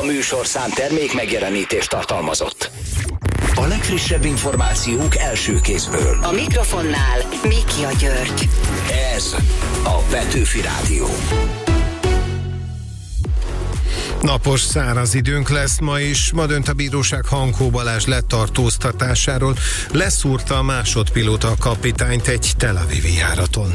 A műsorszám termék megjelenítést tartalmazott. A legfrissebb információk első kézből. A mikrofonnál Mikja György. Ez a Petőfi Rádió. Napos, száraz időnk lesz ma is. Ma dönt a bíróság Hankó Balázs letartóztatásáról. Leszúrta a másodpilóta a kapitányt egy Tel Avivi járaton.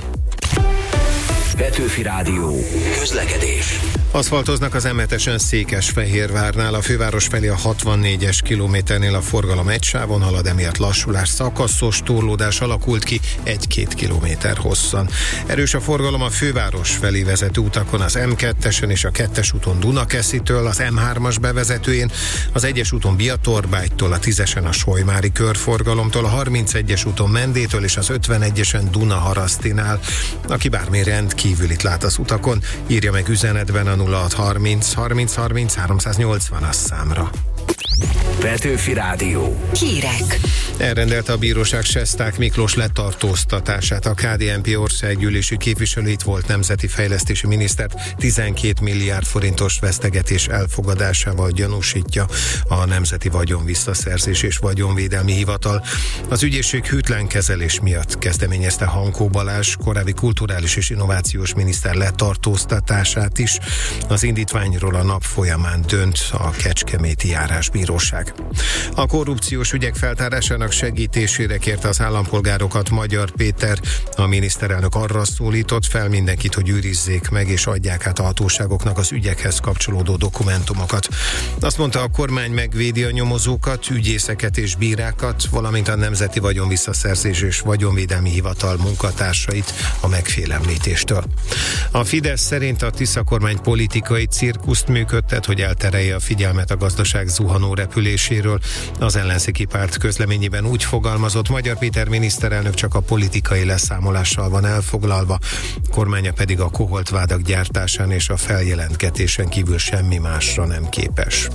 Petőfi Rádió. Közlekedés. Aszfaltoznak az M7-esen Székesfehérvárnál, a főváros felé a 64-es kilométernél a forgalom egy sávon halad, emiatt lassulás, szakaszos torlódás alakult ki 1-2 kilométer hosszan. Erős a forgalom a főváros felé vezető utakon, az M2-esen és a 2-es úton Dunakeszitől, az M3-as bevezetőjén, az 1-es úton Biatorbágytól, a 10-esen a Solymári körforgalomtól, a 31-es úton Mendétől és az 51-esen Dunaharasztinál. Aki bármi rendkívülit lát az utakon, írja meg üzenetben a 0630 30 30 380-as számra. Petőfi Rádió. Hírek. Elrendelte a bíróság Sesták Miklós letartóztatását. A KDNP országgyűlési képviselőit, volt nemzeti fejlesztési minisztert 12 milliárd forintos vesztegetés elfogadásával gyanúsítja a Nemzeti Vagyonvisszaszerzés és Vagyonvédelmi Hivatal. Az ügyészség hűtlen kezelés miatt kezdeményezte Hankó Balázs korábbi kulturális és innovációs miniszter letartóztatását is. Az indítványról a nap folyamán dönt a Kecskeméti Járásbíróság. A korrupciós ügyek feltárásának segítésére kérte az állampolgárokat Magyar Péter. A miniszterelnök arra szólított fel mindenkit, hogy őrizzék meg és adják át a hatóságoknak az ügyekhez kapcsolódó dokumentumokat. Azt mondta, a kormány megvédi a nyomozókat, ügyészeket és bírákat, valamint a Nemzeti Vagyonvisszaszerzés és Vagyonvédelmi Hivatal munkatársait a megfélemlítéstől. A Fidesz szerint a Tisza kormány politikai cirkuszt működtet, hogy elterelje a figyelmet a gazdaság zuhanó repüléséről. Az ellenzéki párt közleményében úgy fogalmazott, Magyar Péter miniszterelnök csak a politikai leszámolással van elfoglalva, kormánya pedig a koholtvádak gyártásán és a feljelentgetésen kívül semmi másra nem képes.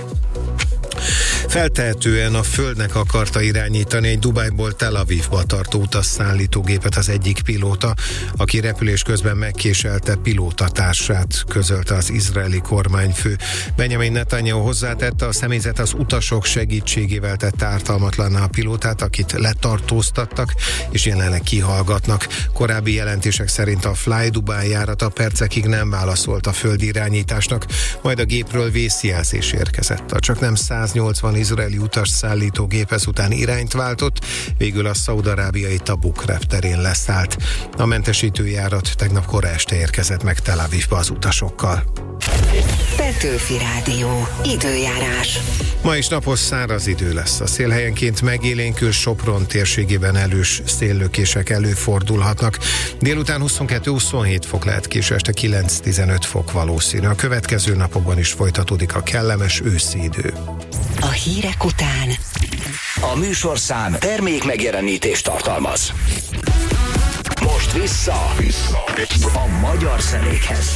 Feltehetően a Földnek akarta irányítani egy Dubajból Tel Avivba tartó utasszállítógépet az egyik pilóta, aki repülés közben megkéselte pilótatársát, közölte az izraeli kormányfő. Benjamin Netanyahu hozzátette, a személyzet az utasok segítségével tette ártalmatlanná a pilótát, akit letartóztattak és jelenleg kihallgatnak. Korábbi jelentések szerint a Fly Dubai járata percekig nem válaszolt a földi irányításnak, majd a gépről vészjelzés érkezett. A csaknem 180 izraeli utasszállítógép ezután irányt váltott, végül a szaúd-arábiai Tabuk repterén leszállt. A mentesítő járat tegnap kora este érkezett meg Tel Avivba az utasokkal. Petőfi Rádió. Időjárás. Ma is napos, száraz idő lesz. A szél helyenként megélénkül, Sopron térségében erős széllökések előfordulhatnak. Délután 22-27 fok lehet, késő este 9-15 fok valószínű. A következő napokban is folytatódik a kellemes őszi idő. A hírek után A műsorszám termék megjelenítést tartalmaz. Most vissza a magyar zenékhez.